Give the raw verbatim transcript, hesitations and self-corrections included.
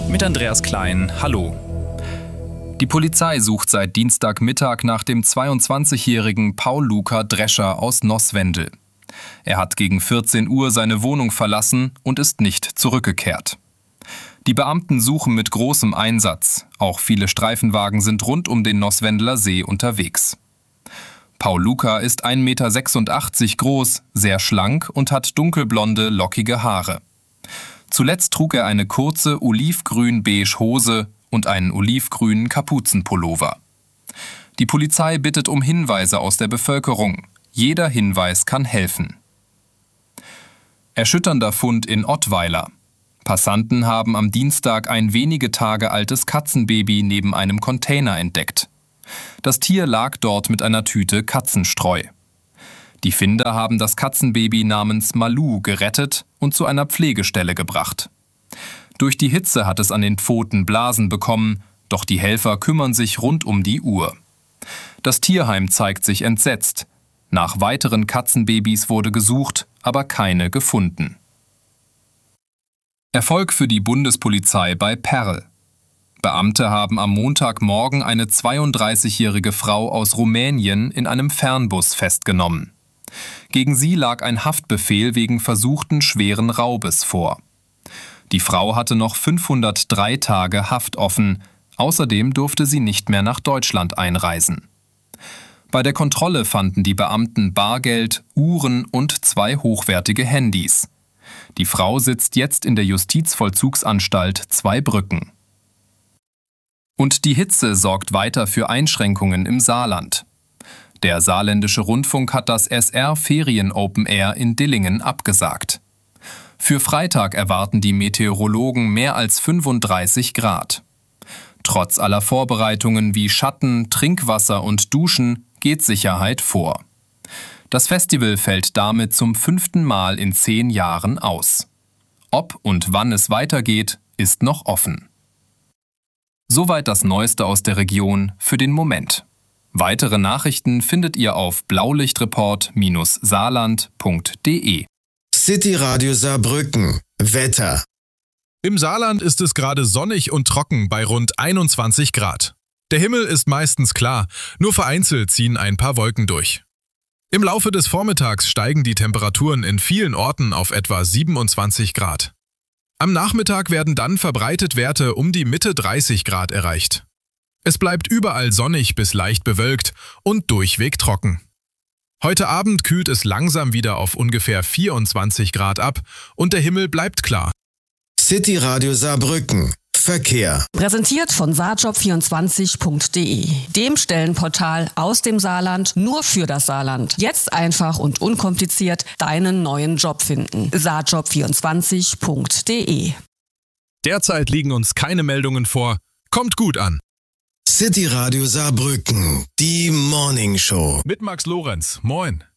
mit Andreas Klein. Hallo. Die Polizei sucht seit Dienstagmittag nach dem zweiundzwanzigjährigen Paul Luca Drescher aus Nosswendel. Er hat gegen vierzehn Uhr seine Wohnung verlassen und ist nicht zurückgekehrt. Die Beamten suchen mit großem Einsatz. Auch viele Streifenwagen sind rund um den Nosswendeler See unterwegs. Paul Luca ist ein Meter sechsundachtzig groß, sehr schlank und hat dunkelblonde, lockige Haare. Zuletzt trug er eine kurze olivgrün-beige Hose und einen olivgrünen Kapuzenpullover. Die Polizei bittet um Hinweise aus der Bevölkerung. Jeder Hinweis kann helfen. Erschütternder Fund in Ottweiler. Passanten haben am Dienstag ein wenige Tage altes Katzenbaby neben einem Container entdeckt. Das Tier lag dort mit einer Tüte Katzenstreu. Die Finder haben das Katzenbaby namens Malu gerettet und zu einer Pflegestelle gebracht. Durch die Hitze hat es an den Pfoten Blasen bekommen, doch die Helfer kümmern sich rund um die Uhr. Das Tierheim zeigt sich entsetzt. Nach weiteren Katzenbabys wurde gesucht, aber keine gefunden. Erfolg für die Bundespolizei bei Perl. Beamte haben am Montagmorgen eine zweiunddreißigjährige Frau aus Rumänien in einem Fernbus festgenommen. Gegen sie lag ein Haftbefehl wegen versuchten schweren Raubes vor. Die Frau hatte noch fünfhundertdrei Tage Haft offen, außerdem durfte sie nicht mehr nach Deutschland einreisen. Bei der Kontrolle fanden die Beamten Bargeld, Uhren und zwei hochwertige Handys. Die Frau sitzt jetzt in der Justizvollzugsanstalt Zweibrücken. Und die Hitze sorgt weiter für Einschränkungen im Saarland. Der saarländische Rundfunk hat das S R Ferien Open Air in Dillingen abgesagt. Für Freitag erwarten die Meteorologen mehr als fünfunddreißig Grad. Trotz aller Vorbereitungen wie Schatten, Trinkwasser und Duschen geht Sicherheit vor. Das Festival fällt damit zum fünften Mal in zehn Jahren aus. Ob und wann es weitergeht, ist noch offen. Soweit das Neueste aus der Region für den Moment. Weitere Nachrichten findet ihr auf blaulichtreport Bindestrich saarland Punkt de. City Radio Saarbrücken. Wetter. Im Saarland ist es gerade sonnig und trocken bei rund einundzwanzig Grad. Der Himmel ist meistens klar, nur vereinzelt ziehen ein paar Wolken durch. Im Laufe des Vormittags steigen die Temperaturen in vielen Orten auf etwa siebenundzwanzig Grad. Am Nachmittag werden dann verbreitet Werte um die Mitte dreißig Grad erreicht. Es bleibt überall sonnig bis leicht bewölkt und durchweg trocken. Heute Abend kühlt es langsam wieder auf ungefähr vierundzwanzig Grad ab und der Himmel bleibt klar. City Radio Saarbrücken. Verkehr. Präsentiert von saarjob vierundzwanzig Punkt de, dem Stellenportal aus dem Saarland nur für das Saarland. Jetzt einfach und unkompliziert deinen neuen Job finden. saarjob vierundzwanzig Punkt de. Derzeit liegen uns keine Meldungen vor. Kommt gut an. City Radio Saarbrücken. Die Morning Show. Mit Max Lorenz. Moin.